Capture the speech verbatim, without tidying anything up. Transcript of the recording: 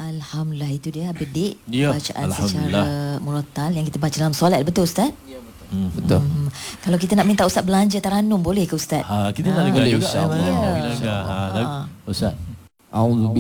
Alhamdulillah, itu dia bedik Ya, bacaan Alhamdulillah. secara murattal yang kita baca dalam solat, betul Ustaz? Ya, betul. Hmm, betul. Hmm. Kalau kita nak minta Ustaz belanja Taranum boleh ke Ustaz? Ha, kita nak dengar Boleh, juga. insya-Allah. Eh, mana? Kita dengar. Ha, Ha. Ustaz. A'udzu